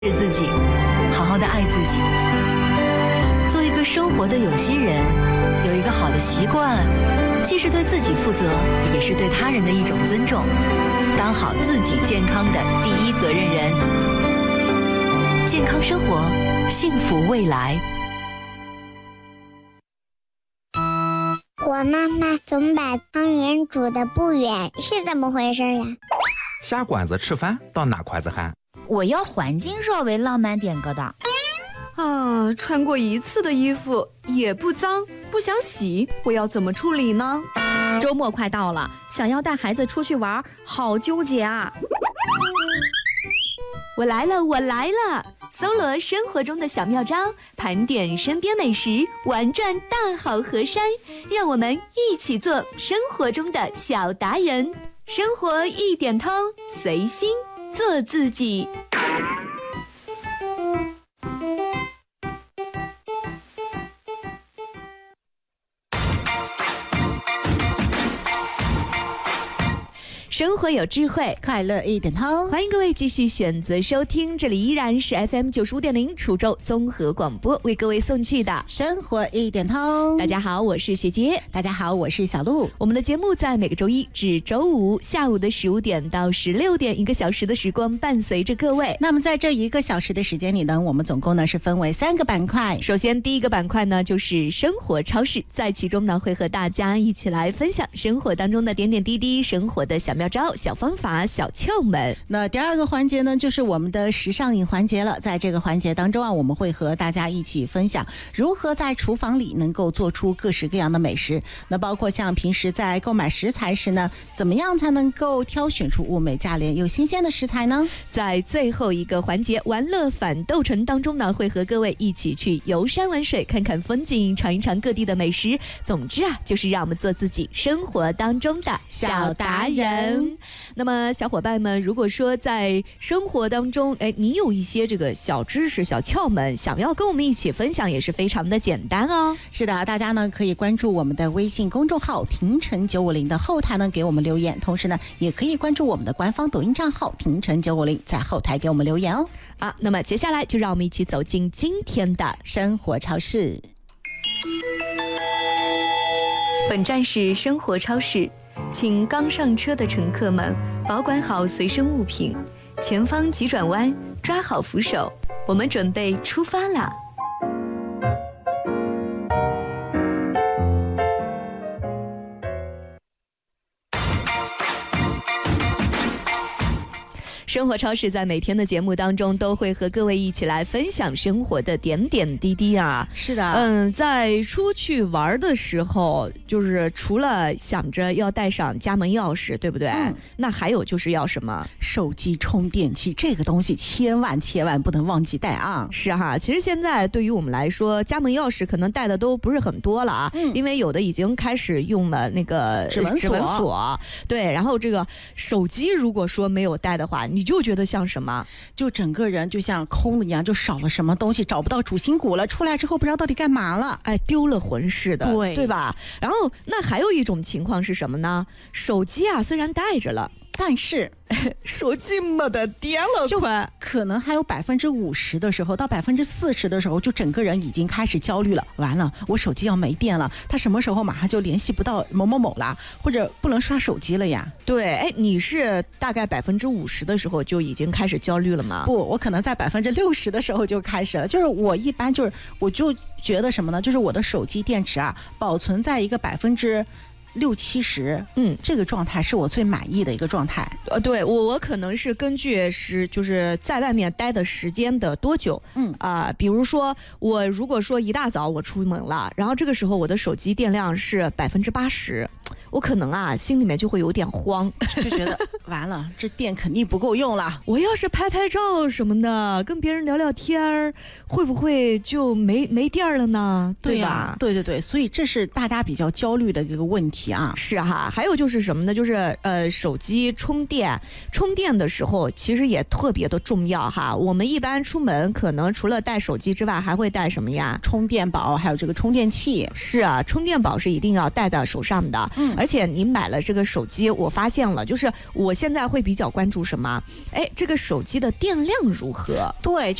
自己，好好的爱自己，做一个生活的有心人，有一个好的习惯，既是对自己负责，也是对他人的一种尊重，当好自己健康的第一责任人。健康生活，幸福未来。 我妈妈总把汤圆煮得不圆，是怎么回事呀？ 下馆子吃饭到拿筷子喊。 我要环境稍微浪漫点个的。 啊，穿过一次的衣服也不脏，不想洗，我要怎么处理呢？ 周末快到了，想要带孩子出去玩，好纠结啊！ 我来了！搜罗生活中的小妙招，盘点身边美食，玩转大好河山，让我们一起做生活中的小达人。生活一点通，随心做自己。生活有智慧， 快乐一点通。 欢迎各位继续选择收听，这里依然是 FM95.0 滁州综合广播为各位送去的生活一点通。 大家好，我是学姐。 大家好，我是小鹿。 我们的节目在每个周一至周五下午的15点到16点，1个小时的时光伴随着各位。 那么在这1个小时的时间里呢，我们总共呢是分为3个板块。 首先第一个板块呢就是生活超市，在其中呢会和大家一起来分享生活当中的点点滴滴，生活的小妙招、小方法、小窍门。 那第2个环节呢就是我们的时尚饮环节了。在这个环节当中啊，我们会和大家一起分享如何在厨房里能够做出各式各样的美食。那包括像平时在购买食材时呢，怎么样才能够挑选出物美价廉又新鲜的食材呢？ 在最后一个环节玩乐反斗城当中呢，会和各位一起去游山玩水，看看风景，尝一尝各地的美食。总之啊，就是让我们做自己生活当中的小达人。那么小伙伴们，如果说在生活当中你有一些这个小知识、小窍门想要跟我们一起分享，也是非常的简单哦。 是的，大家呢可以关注我们的微信公众号廷城950的后台呢给我们留言，同时呢也可以关注我们的官方抖音账号廷城950，在后台给我们留言哦。 那么接下来就让我们一起走进今天的生活超市。 本站是生活超市，请刚上车的乘客们保管好随身物品，前方急转弯，抓好扶手，我们准备出发啦！生活超市在每天的节目当中都会和各位一起来分享生活的点点滴滴啊。 是的， 在出去玩的时候，就是除了想着要带上家门钥匙，对不对？那还有就是要什么？ 手机充电器，这个东西千万不能忘记带啊。 是哈，其实现在对于我们来说，家门钥匙可能带的都不是很多了啊，因为有的已经开始用了那个指纹锁。 对，然后这个手机如果说没有带的话，你就觉得像什么？ 就整个人就像空了一样，就少了什么东西，找不到主心骨了。出来之后不知道到底干嘛了， 丢了魂似的，对吧？然后那还有一种情况是什么呢？手机啊，虽然带着了， 但是手机没得电了， 就可能还有50%的时候到40%的时候，就整个人已经开始焦虑了。完了，我手机要没电了，他什么时候马上就联系不到某某某了，或者不能刷手机了呀？ 对，你是大概50%的时候就已经开始焦虑了吗？ 不，我可能在60%的时候就开始了。就是我一般我就觉得什么呢？就是我的手机电池啊，保存在一个60-70%，这个状态是我最满意的一个状态。 对，我可能是根据就是在外面待的时间的多久，比如说我如果说一大早我出门了，然后这个时候我的手机电量是80%，我可能心里面就会有点慌， 就觉得完了，这电肯定不够用了。 我要是拍照什么的，跟别人聊聊天，会不会就没电了呢？对吧？ 对，所以这是大家比较焦虑的一个问题啊。 是哈，还有就是什么呢？就是手机充电的时候其实也特别的重要哈。我们一般出门可能除了带手机之外，还会带什么呀？ 充电宝，还有这个充电器。 是啊，充电宝是一定要带到手上的。 而且你买了这个手机，我发现了，就是我现在会比较关注什么？哎，这个手机的电量如何？ 对。